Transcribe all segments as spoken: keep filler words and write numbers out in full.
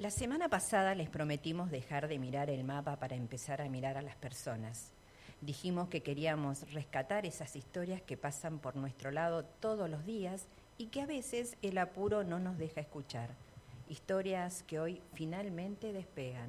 La semana pasada les prometimos dejar de mirar el mapa para empezar a mirar a las personas. Dijimos que queríamos rescatar esas historias que pasan por nuestro lado todos los días y que a veces el apuro no nos deja escuchar. Historias que hoy finalmente despegan.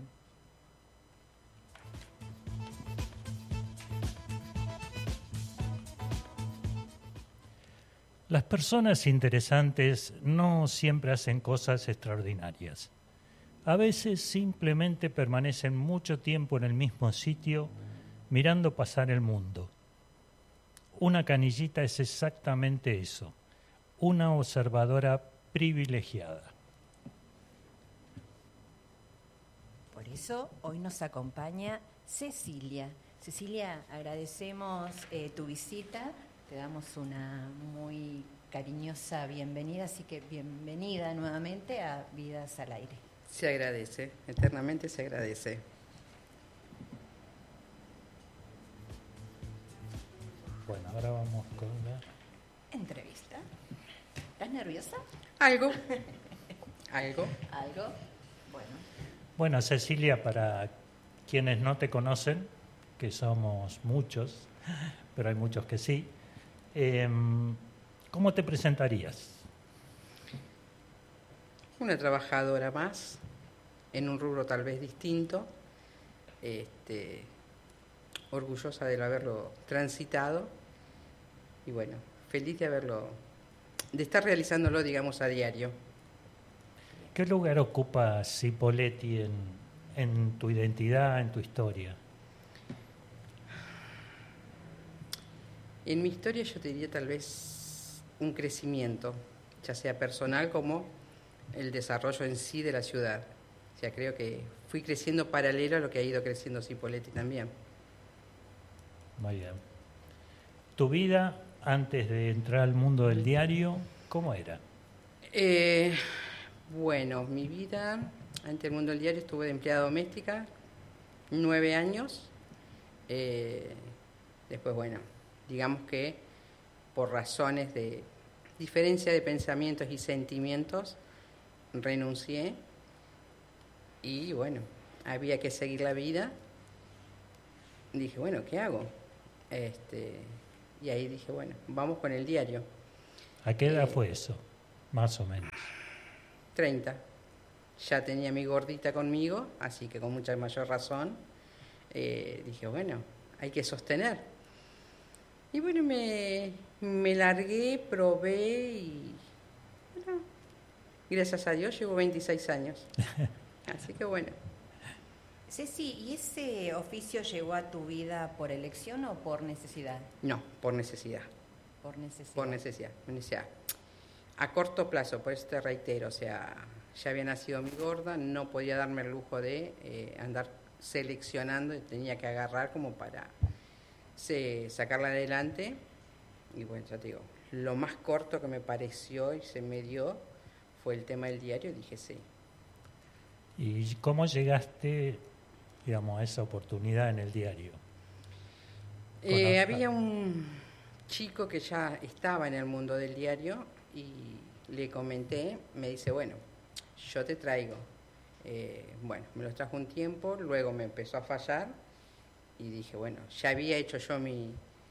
Las personas interesantes no siempre hacen cosas extraordinarias. A veces simplemente permanecen mucho tiempo en el mismo sitio mirando pasar el mundo. Una canillita es exactamente eso, una observadora privilegiada. Por eso hoy nos acompaña Cecilia. Cecilia, agradecemos eh, tu visita, te damos una muy cariñosa bienvenida, así que bienvenida nuevamente a Vidas al Aire. Se agradece, eternamente se agradece. Bueno, ahora vamos con la entrevista. ¿Estás nerviosa? Algo. Algo. Algo. Bueno. Bueno, Cecilia, para quienes no te conocen, que somos muchos, pero hay muchos que sí, eh, ¿cómo te presentarías? Una trabajadora más, en un rubro tal vez distinto, este, orgullosa de haberlo transitado y bueno, feliz de haberlo, de estar realizándolo, digamos, a diario. ¿Qué lugar ocupa Cipolletti en, en tu identidad, en tu historia? En mi historia yo te diría tal vez un crecimiento, ya sea personal como el desarrollo en sí de la ciudad. O sea, creo que fui creciendo paralelo a lo que ha ido creciendo Cipolletti también. Muy bien. ¿Tu vida antes de entrar al mundo del diario, cómo era? Eh, bueno, mi vida antes del mundo del diario estuve de empleada doméstica, nueve años. Eh, después, bueno, digamos que por razones de diferencia de pensamientos y sentimientos, renuncié y bueno, había que seguir la vida. Dije, bueno, ¿qué hago? Este, y ahí dije, bueno, vamos con el diario. ¿A qué edad eh, fue eso, más o menos? treinta. Ya tenía a mi gordita conmigo, así que con mucha mayor razón eh, dije, bueno, hay que sostener. Y bueno, me, me largué, probé y bueno, gracias a Dios llevo veintiséis años. Así que bueno. Ceci, ¿y ese oficio llegó a tu vida por elección o por necesidad? No, por necesidad. Por necesidad. Por necesidad. necesidad. A corto plazo, por eso te reitero, o sea, ya había nacido mi gorda, no podía darme el lujo de eh, andar seleccionando, tenía que agarrar como para se, sacarla adelante. Y bueno, ya te digo, lo más corto que me pareció y se me dio fue el tema del diario y dije sí. ¿Y cómo llegaste, digamos, a esa oportunidad en el diario? Eh, había un chico que ya estaba en el mundo del diario y le comenté, me dice, bueno, yo te traigo. Eh, bueno, me los trajo un tiempo, luego me empezó a fallar y dije, bueno, ya había hecho yo mi,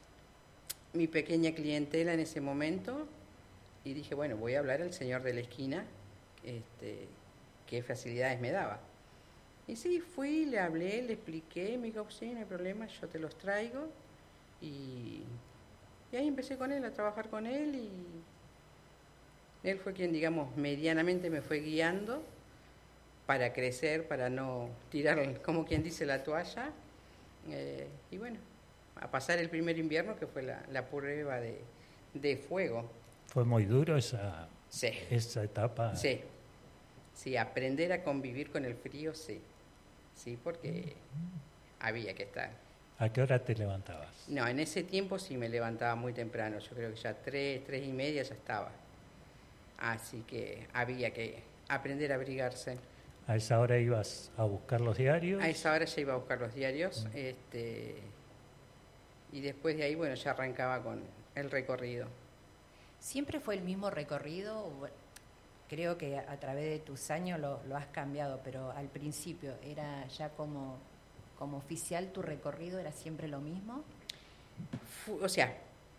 mi pequeña clientela en ese momento y dije, bueno, voy a hablar al señor de la esquina, este, qué facilidades me daba. Y sí, fui, le hablé, le expliqué, me dijo, sí, no hay problema, yo te los traigo. Y, y ahí empecé con él, a trabajar con él y él fue quien, digamos, medianamente me fue guiando para crecer, para no tirar, como quien dice, la toalla. Eh, y bueno, a pasar el primer invierno, que fue la, la prueba de, de fuego. ¿Fue muy duro esa, sí. esa etapa? Sí, sí, aprender a convivir con el frío, sí. Sí, porque había que estar. ¿A qué hora te levantabas? No, en ese tiempo sí me levantaba muy temprano. Yo creo que ya tres, tres y media ya estaba. Así que había que aprender a abrigarse. ¿A esa hora ibas a buscar los diarios? A esa hora ya iba a buscar los diarios. Mm. Este, y después de ahí, bueno, ya arrancaba con el recorrido. ¿Siempre fue el mismo recorrido? creo que a través de tus años lo, lo has cambiado, pero al principio era ya como, como oficial, tu recorrido era siempre lo mismo. O sea,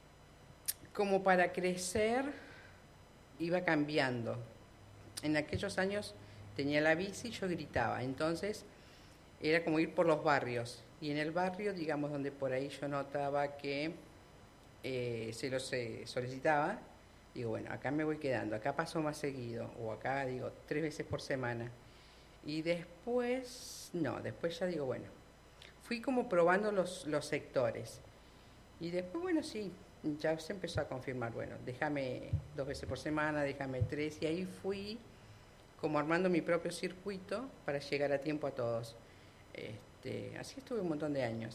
como para crecer iba cambiando. En aquellos años tenía la bici y yo gritaba, entonces era como ir por los barrios. Y en el barrio, digamos, donde por ahí yo notaba que eh, se lo se solicitaba, digo, bueno, acá me voy quedando, acá paso más seguido, o acá, digo, tres veces por semana. Y después, no, después ya digo, bueno, fui como probando los, los sectores. Y después, bueno, sí, ya se empezó a confirmar, bueno, déjame dos veces por semana, déjame tres, y ahí fui como armando mi propio circuito para llegar a tiempo a todos. Este, así estuve un montón de años.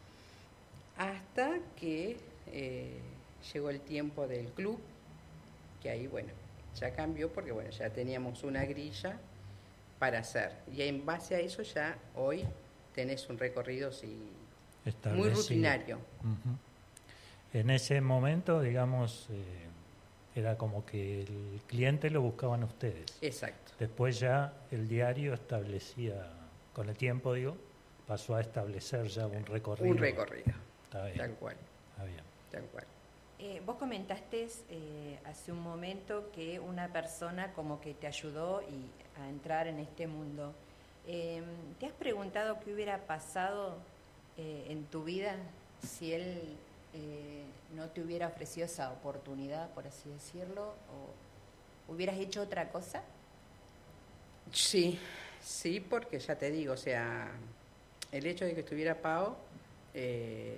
Hasta que eh, llegó el tiempo del club, que ahí, bueno, ya cambió porque, bueno, ya teníamos una grilla para hacer. Y en base a eso ya hoy tenés un recorrido sí, muy rutinario. Uh-huh. En ese momento, digamos, eh, era como que el cliente lo buscaban ustedes. Exacto. Después ya el diario establecía, con el tiempo, digo, pasó a establecer ya un recorrido. Un recorrido. Está bien. Tal cual. Está bien. Tal cual. Eh, vos comentaste eh, hace un momento que una persona como que te ayudó y a entrar en este mundo. Eh, ¿Te has preguntado qué hubiera pasado eh, en tu vida si él eh, no te hubiera ofrecido esa oportunidad, por así decirlo? ¿O hubieras hecho otra cosa? Sí, sí, porque ya te digo, o sea, el hecho de que estuviera Pau... Eh,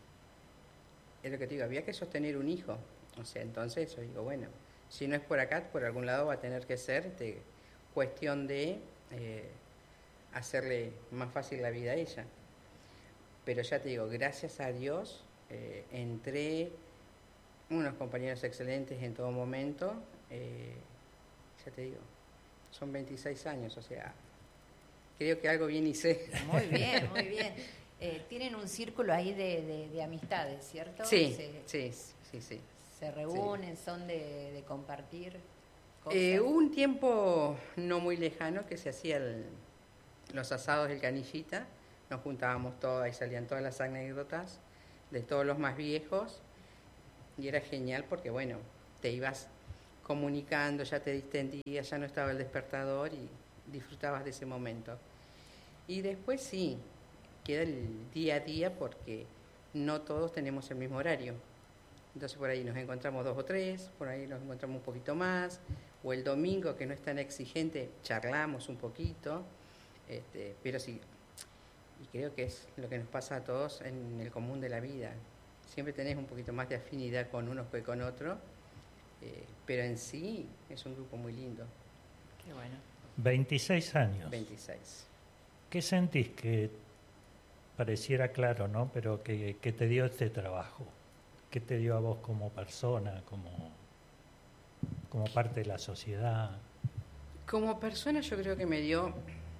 es lo que te digo, había que sostener un hijo, o sea, entonces yo digo, bueno, si no es por acá, por algún lado va a tener que ser este, cuestión de eh, hacerle más fácil la vida a ella. Pero ya te digo, gracias a Dios, eh, entré, unos compañeros excelentes en todo momento, eh, ya te digo, son veintiséis años, o sea, creo que algo bien hice. Muy bien, muy bien. Eh, tienen un círculo ahí de, de, de amistades, ¿cierto? Sí, se, sí, sí, sí. Se reúnen, sí. Son de, de compartir cosas. Eh, hubo un tiempo no muy lejano que se hacían los asados del Canillita, nos juntábamos todas y salían todas las anécdotas de todos los más viejos y era genial porque, bueno, te ibas comunicando, ya te distendías, ya no estaba el despertador y disfrutabas de ese momento. Y después sí, queda el día a día porque no todos tenemos el mismo horario. Entonces por ahí nos encontramos dos o tres, por ahí nos encontramos un poquito más, o el domingo que no es tan exigente, charlamos un poquito, este, pero sí, y creo que es lo que nos pasa a todos en el común de la vida. Siempre tenés un poquito más de afinidad con unos que con otros, eh, pero en sí es un grupo muy lindo. Qué bueno. veintiséis años. veintiséis. ¿Qué sentís que pareciera claro, ¿no? Pero que, que te dio este trabajo? ¿Qué te dio a vos como persona, como, como parte de la sociedad? Como persona yo creo que me dio,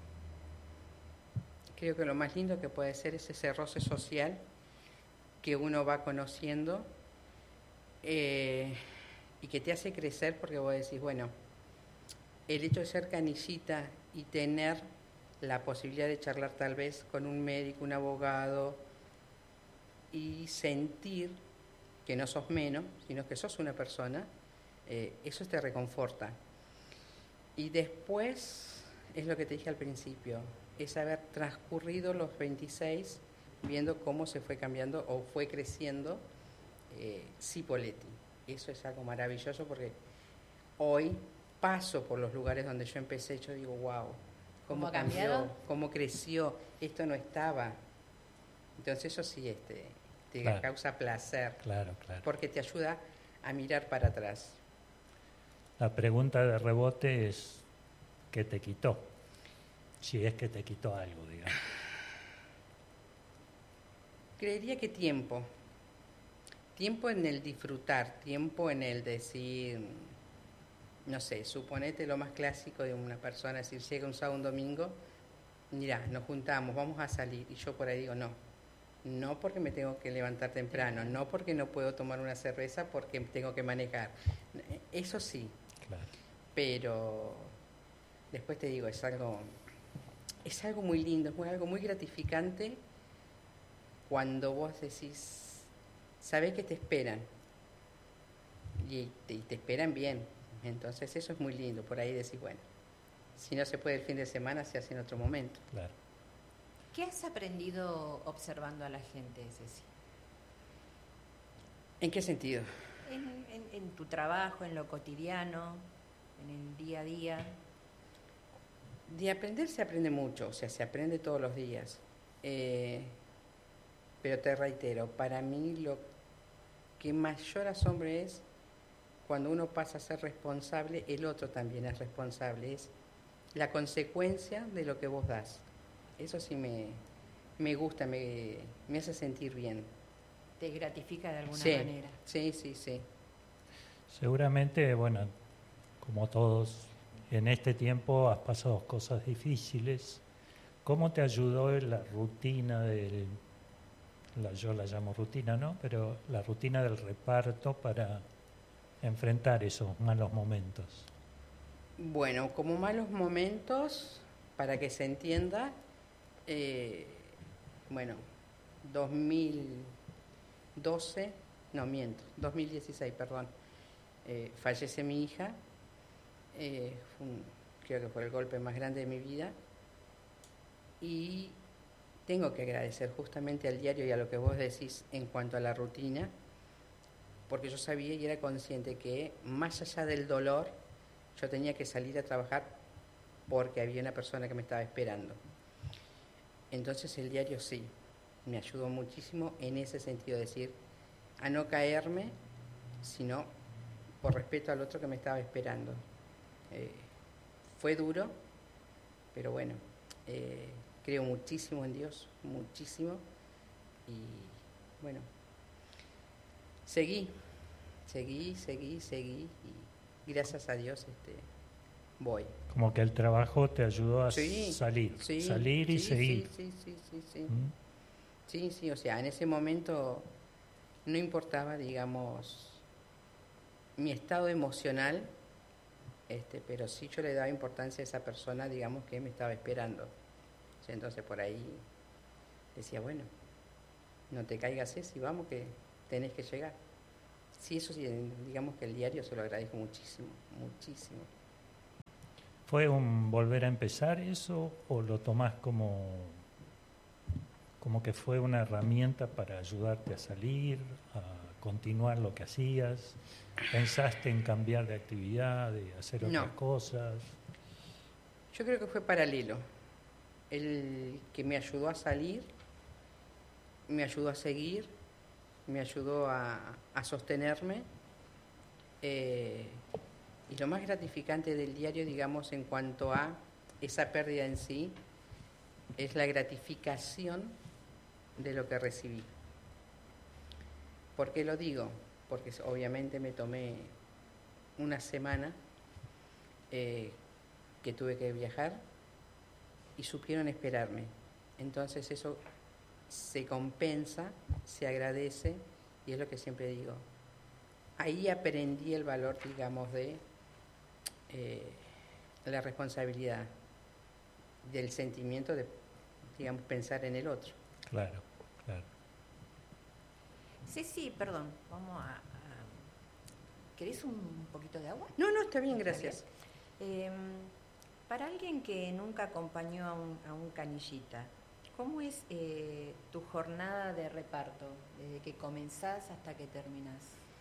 creo que lo más lindo que puede ser es ese roce social que uno va conociendo eh, y que te hace crecer porque vos decís, bueno, el hecho de ser canillita y tener la posibilidad de charlar tal vez con un médico, un abogado y sentir que no sos menos, sino que sos una persona, eh, eso te reconforta. Y después, es lo que te dije al principio, es haber transcurrido los veintiséis viendo cómo se fue cambiando o fue creciendo eh, Cipolletti. Eso es algo maravilloso porque hoy paso por los lugares donde yo empecé, yo digo, wow, cómo cambió, cómo creció, esto no estaba. Entonces eso sí este, te claro. causa placer, claro, claro. porque te ayuda a mirar para atrás. La pregunta de rebote es, ¿qué te quitó? Si es que te quitó algo, digamos. Creería que tiempo. Tiempo en el disfrutar, tiempo en el decir, no sé, suponete lo más clásico de una persona, es decir, llega un sábado, un domingo, mirá, nos juntamos, vamos a salir, y yo por ahí digo, no, no porque me tengo que levantar temprano, no porque no puedo tomar una cerveza porque tengo que manejar, eso sí, claro. pero después te digo, es algo, es algo muy lindo, es algo muy gratificante cuando vos decís, sabés que te esperan y te, y te esperan bien, entonces eso es muy lindo, por ahí decís, bueno, si no se puede el fin de semana, se hace en otro momento. Claro. ¿Qué has aprendido observando a la gente, Ceci? ¿En qué sentido? En, en, en tu trabajo, en lo cotidiano, en el día a día. De aprender se aprende mucho, o sea, se aprende todos los días. Eh, pero te reitero, para mí lo que mayor asombro es cuando uno pasa a ser responsable, el otro también es responsable. Es la consecuencia de lo que vos das. Eso sí me, me gusta, me, me hace sentir bien. ¿Te gratifica de alguna sí, manera? Sí, sí, sí. Seguramente, bueno, como todos, en este tiempo has pasado cosas difíciles. ¿Cómo te ayudó la rutina del, la, yo la llamo rutina, ¿no? Pero la rutina del reparto para enfrentar esos malos momentos? Bueno, como malos momentos, para que se entienda, eh, bueno, dos mil doce, no miento, dos mil dieciséis, perdón, eh, fallece mi hija, eh, fue un, creo que fue el golpe más grande de mi vida, y tengo que agradecer justamente al diario y a lo que vos decís en cuanto a la rutina, porque yo sabía y era consciente que más allá del dolor, yo tenía que salir a trabajar porque había una persona que me estaba esperando. Entonces el diario sí, me ayudó muchísimo en ese sentido, de decir, a no caerme, sino por respeto al otro que me estaba esperando. Eh, fue duro, pero bueno, eh, creo muchísimo en Dios, muchísimo, y bueno, seguí, seguí, seguí, seguí, y gracias a Dios este, voy. Como que el trabajo te ayudó a sí, salir, sí, salir y sí, seguir. Sí, sí, sí, sí, sí. ¿Mm? Sí, sí, o sea, en ese momento no importaba, digamos, mi estado emocional, este, pero sí yo le daba importancia a esa persona, digamos, que me estaba esperando. O sea, entonces por ahí decía, bueno, no te caigas ese, vamos que tenés que llegar. Sí, eso sí, digamos que el diario se lo agradezco muchísimo, muchísimo. ¿Fue un volver a empezar eso o lo tomás como, como que fue una herramienta para ayudarte a salir, a continuar lo que hacías? ¿Pensaste en cambiar de actividad, de hacer otras no. cosas? Yo creo que fue paralelo. El que me ayudó a salir, me ayudó a seguir, me ayudó a, a sostenerme. Eh, y lo más gratificante del diario, digamos, en cuanto a esa pérdida en sí, es la gratificación de lo que recibí. ¿Por qué lo digo? Porque obviamente me tomé una semana eh, que tuve que viajar y supieron esperarme. Entonces eso se compensa, se agradece, y es lo que siempre digo. Ahí aprendí el valor, digamos, de eh, la responsabilidad, del sentimiento de, digamos, pensar en el otro. Claro, claro. Sí, sí, perdón, vamos a... a... ¿Querés un poquito de agua? No, no, está bien, gracias. Eh, para alguien que nunca acompañó a un, a un canillita, ¿cómo es eh, tu jornada de reparto, desde que comenzás hasta que terminás?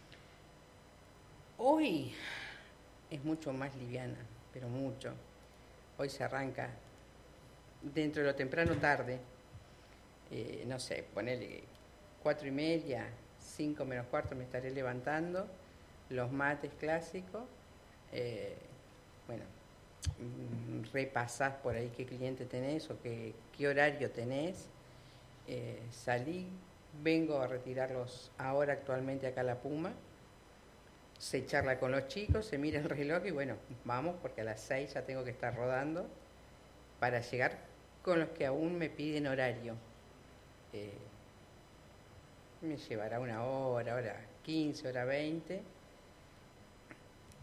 Hoy es mucho más liviana, pero mucho. Hoy se arranca dentro de lo temprano tarde, eh, no sé, ponele cuatro y media, cinco menos cuarto me estaré levantando, los mates clásicos, eh, bueno, repasás por ahí qué cliente tenés o qué, qué horario tenés, eh, salí, vengo a retirarlos ahora actualmente acá a La Puma, se charla con los chicos, se mira el reloj y bueno, vamos porque a las seis ya tengo que estar rodando para llegar con los que aún me piden horario. Eh, me llevará una hora, hora quince, hora veinte.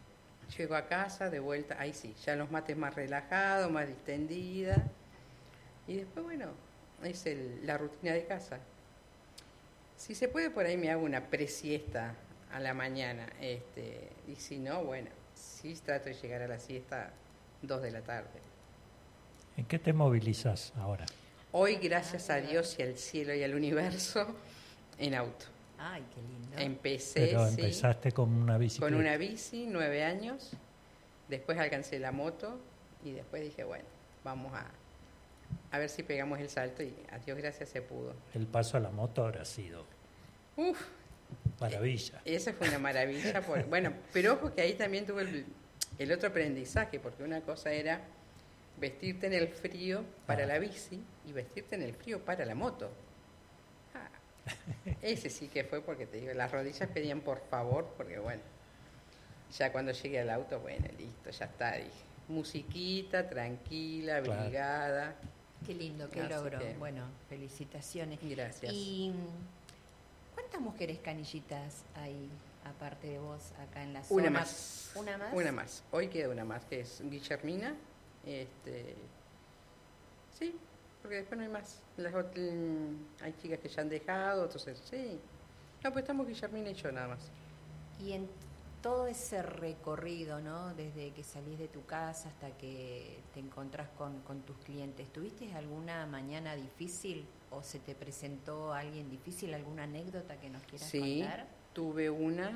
Llego a casa, de vuelta, ahí sí, ya los mates más relajados, más distendida. Y después, bueno, es el, la rutina de casa. Si se puede, por ahí me hago una presiesta a la mañana. Este, y si no, bueno, sí trato de llegar a la siesta dos de la tarde. ¿En qué te movilizas ahora? Hoy, gracias a Dios y al cielo y al universo, en auto. Ay, qué lindo. Empecé, Pero sí, empezaste con una bicicleta. con una bici, nueve años. Después alcancé la moto y después dije, bueno, vamos a, a ver si pegamos el salto y a Dios gracias se pudo. El paso a la moto habrá sido Uf, maravilla. esa fue una maravilla. Por, bueno, pero ojo que ahí también tuve el, el otro aprendizaje, porque una cosa era vestirte en el frío para Ah. la bici y vestirte en el frío para la moto. Ah, ese sí que fue porque te digo, las rodillas pedían por favor, porque bueno, ya cuando llegué al auto, bueno, listo, ya está, dije. Musiquita, tranquila, Claro. abrigada. Qué lindo, qué Así logro. que- Bueno, felicitaciones. Gracias. ¿Y cuántas mujeres canillitas hay, aparte de vos, acá en la zona? Una más. ¿Una más? Una más. Hoy queda una más, que es Guillermina. Este, sí, porque después no hay más. Las ot- mm, hay chicas que ya han dejado, entonces sí. No, pues estamos Guillermina y yo nada más. Y en todo ese recorrido, ¿no? Desde que salís de tu casa hasta que te encontrás con, con tus clientes, ¿tuviste alguna mañana difícil o se te presentó alguien difícil, alguna anécdota que nos quieras Sí, contar? tuve una,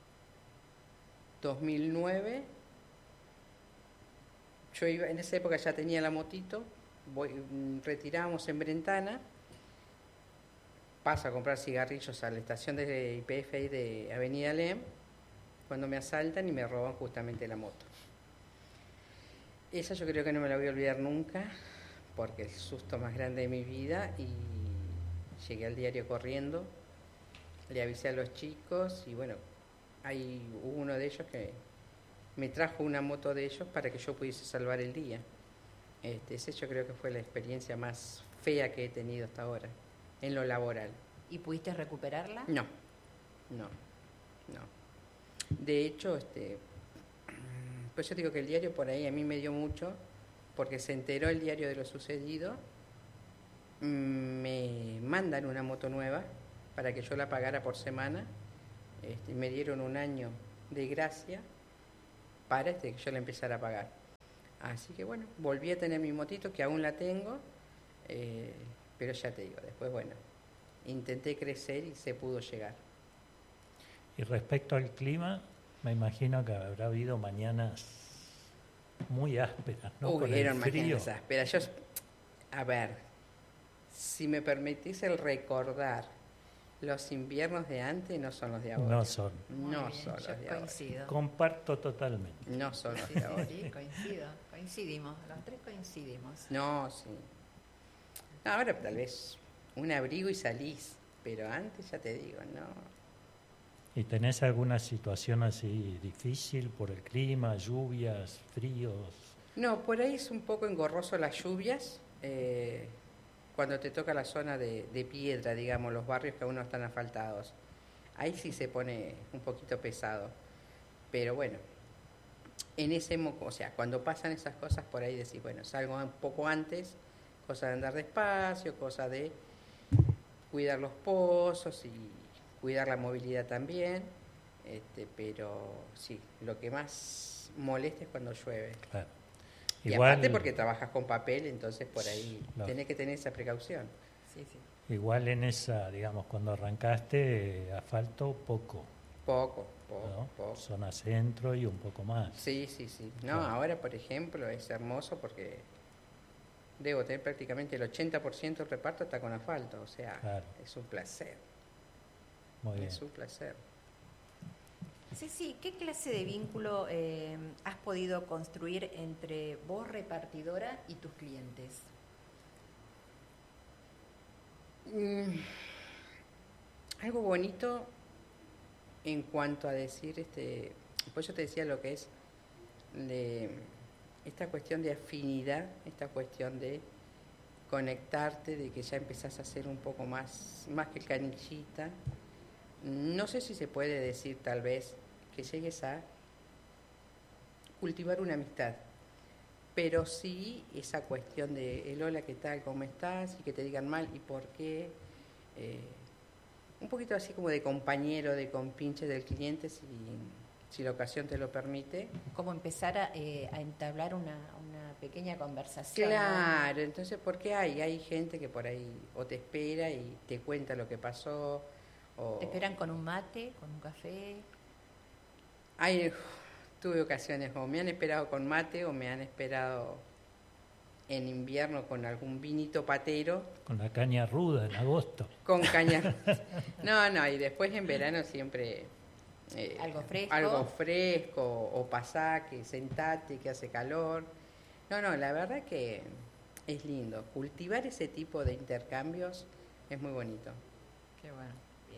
dos mil nueve. Yo iba, en esa época ya tenía la motito, voy, mm, retiramos en Brentana, paso a comprar cigarrillos a la estación de I P F ahí de Avenida Lem, cuando me asaltan y me roban justamente la moto. Esa yo creo que no me la voy a olvidar nunca, porque es el susto más grande de mi vida, y llegué al diario corriendo, le avisé a los chicos y bueno, hay uno de ellos que me trajo una moto de ellos para que yo pudiese salvar el día. Este, ese yo creo que fue la experiencia más fea que he tenido hasta ahora, en lo laboral. ¿Y pudiste recuperarla? No, no, no. De hecho, este, pues yo digo que el diario por ahí a mí me dio mucho, porque se enteró el diario de lo sucedido, mm, me mandan una moto nueva para que yo la pagara por semana, este, me dieron un año de gracia para este, que yo la empezara a pagar. Así que bueno, volví a tener mi motito, que aún la tengo, eh, pero ya te digo, después bueno, intenté crecer y se pudo llegar. Y respecto al clima, me imagino que habrá habido mañanas muy ásperas, ¿no? Con el Hubieron frío. mañanas ásperas. Yo, a ver, si me permitís el recordar, los inviernos de antes no son los de ahora. No son. Muy No bien, son los yo de ahora. coincido. Comparto totalmente. No son los Sí, de ahora. sí, coincido, coincidimos, los tres coincidimos. No, sí. No, ahora tal vez un abrigo y salís, pero antes ya te digo, no. ¿Y tenés alguna situación así difícil por el clima, lluvias, fríos? No, por ahí es un poco engorroso las lluvias, eh, cuando te toca la zona de, de piedra, digamos, los barrios que aún no están asfaltados. Ahí sí se pone un poquito pesado. Pero bueno, en ese mo- o sea, cuando pasan esas cosas por ahí decís, bueno, salgo un poco antes, cosa de andar despacio, cosa de cuidar los pozos y cuidar la movilidad también. Este, pero sí, lo que más molesta es cuando llueve. Claro. Y Igual, aparte porque trabajas con papel, entonces por ahí Claro. tenés que tener esa precaución. Sí, sí. igual en esa, digamos, cuando arrancaste, asfalto poco, Poco, poco, ¿no? poco. Zona centro y un poco más. Sí, sí, sí. No, Claro. ahora, por ejemplo, es hermoso porque debo tener prácticamente el ochenta por ciento del reparto está con asfalto. O sea, Claro. es un placer. Muy bien. Es un placer. Ceci, ¿qué clase de vínculo eh, has podido construir entre vos, repartidora, y tus clientes? Mm, algo bonito en cuanto a decir, este, pues yo te decía lo que es de esta cuestión de afinidad, esta cuestión de conectarte, de que ya empezás a ser un poco más, más que canillita. No sé si se puede decir tal vez que llegues a cultivar una amistad. Pero sí esa cuestión de el hola, ¿qué tal? ¿Cómo estás? Y que te digan mal y por qué. Eh, un poquito así como de compañero, de compinche del cliente, si, si la ocasión te lo permite. Como empezar a, eh, a entablar una, una pequeña conversación. Claro, ¿no? Entonces, ¿por qué hay? Hay gente que por ahí o te espera y te cuenta lo que pasó. O... ¿Te esperan con un mate, con un café? Hay, tuve ocasiones o me han esperado con mate o me han esperado en invierno con algún vinito patero. Con la caña ruda en agosto. Con caña. No, no, y después en verano siempre... Eh, algo fresco. Algo fresco, o pasá, que sentate, que hace calor. No, no, la verdad que es lindo. Cultivar ese tipo de intercambios es muy bonito. Qué bueno,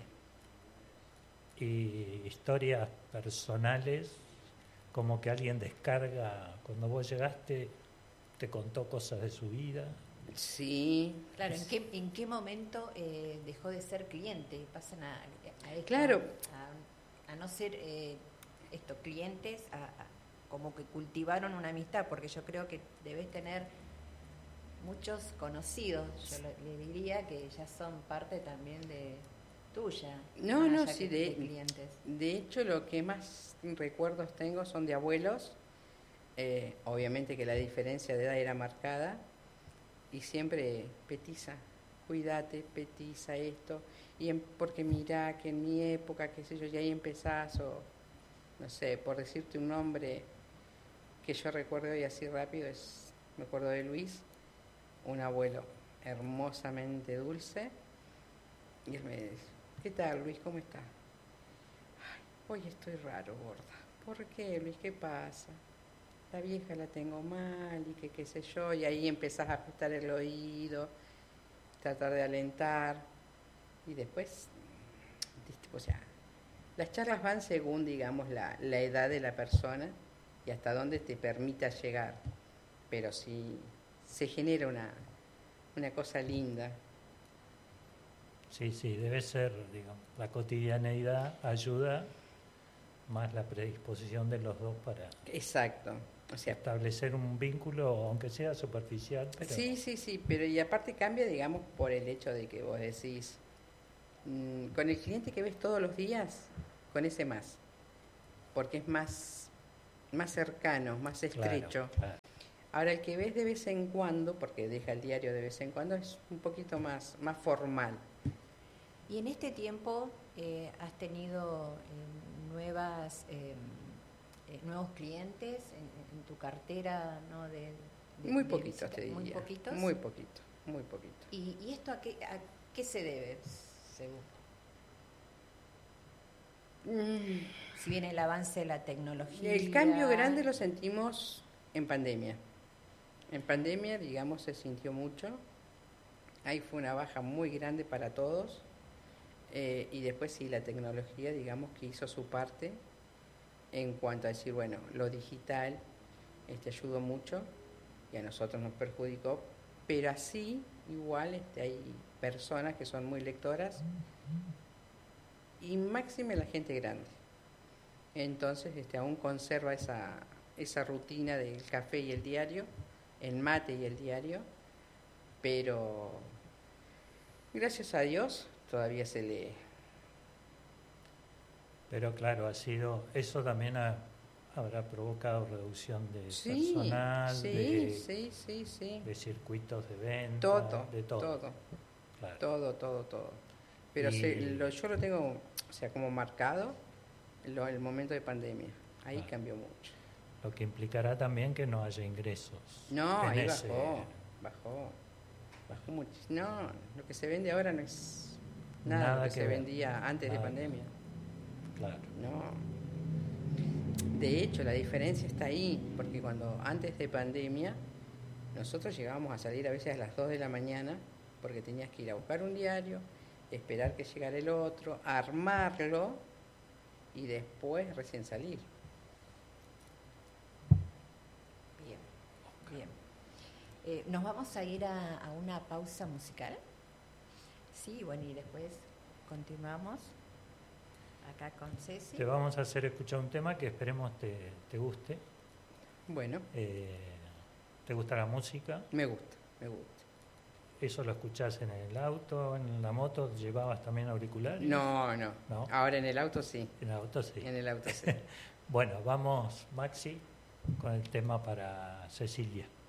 bien. Y historias personales, como que alguien descarga, cuando vos llegaste, te contó cosas de su vida. Sí. Claro, ¿en qué, en qué momento eh, dejó de ser cliente? Pasan a, a esto, claro. a, a no ser eh, estos clientes, a, a, como que cultivaron una amistad, porque yo creo que debes tener muchos conocidos, yo le, le diría que ya son parte también de tuya. No, no, sí, de, de, de clientes. De hecho, lo que más recuerdos tengo son de abuelos. Eh, obviamente que la diferencia de edad era marcada y siempre petiza, cuídate, petiza esto, y en, porque mirá que en mi época, qué sé yo, y ahí empezás, o no sé, por decirte un nombre que yo recuerdo hoy así rápido, es, me acuerdo de Luis, un abuelo hermosamente dulce, y él me dice, ¿qué tal, Luis? ¿Cómo estás? Ay, hoy estoy raro, gorda. ¿Por qué, Luis? ¿Qué pasa? La vieja la tengo mal y que qué sé yo, y ahí empezás a prestar el oído, tratar de alentar, y después, o sea, las charlas van según, digamos, la, la edad de la persona y hasta dónde te permita llegar, pero sí se genera una, una cosa linda. Sí, sí, debe ser, digamos, la cotidianeidad ayuda más la predisposición de los dos para Exacto. O sea, establecer un vínculo, aunque sea superficial. Pero... Sí, sí, sí, pero y aparte cambia, digamos, por el hecho de que vos decís, mmm, con el cliente que ves todos los días, con ese más, porque es más, más cercano, más estrecho. Claro, claro. Ahora, el que ves de vez en cuando, porque deja el diario de vez en cuando, es un poquito más, más formal. Y en este tiempo eh, has tenido eh, nuevas... Eh, Eh, nuevos clientes en, en tu cartera, ¿no? De, de, muy de poquitos, visita. te diría. Muy poquitos. Muy poquito, muy poquito. ¿Y, y esto a qué, a qué se debe, según? Mm. Si bien el avance de la tecnología... El cambio grande lo sentimos en pandemia. En pandemia, digamos, se sintió mucho. Ahí fue una baja muy grande para todos. Eh, y después sí, la tecnología, digamos, que hizo su parte en cuanto a decir, bueno, lo digital este, ayudó mucho y a nosotros nos perjudicó, pero así igual este, hay personas que son muy lectoras y máxime la gente grande. Entonces este, aún conserva esa, esa rutina del café y el diario, el mate y el diario, pero gracias a Dios todavía se lee. Pero claro, ha sido, eso también ha, habrá provocado reducción de sí, personal, sí, de, sí, sí, sí. de circuitos de venta, todo, de todo. Todo, claro. todo, todo, todo. Pero y... se, lo, yo lo tengo, o sea, como marcado lo, el momento de pandemia. Ahí claro. Cambió mucho. Lo que implicará también que no haya ingresos. No, ahí ese... bajó, bajó, bajó mucho. No, lo que se vende ahora no es nada, nada lo que, que se ver. vendía antes nada. de pandemia. Claro. No. De hecho, la diferencia está ahí, porque cuando antes de pandemia, nosotros llegábamos a salir a veces a las dos de la mañana, porque tenías que ir a buscar un diario, esperar que llegara el otro, armarlo y después recién salir. Bien, bien. Eh, ¿Nos vamos a ir a, a una pausa musical? Sí, bueno, y después continuamos. Acá con Ceci. Te vamos a hacer escuchar un tema que esperemos te, te guste. Bueno. Eh, ¿Te gusta la música? Me gusta, me gusta. ¿Eso lo escuchás en el auto, en la moto? ¿Llevabas también auriculares? No, no, ¿No? Ahora en el auto sí. En el auto sí. En el auto sí. Bueno, vamos, Maxi, con el tema para Cecilia.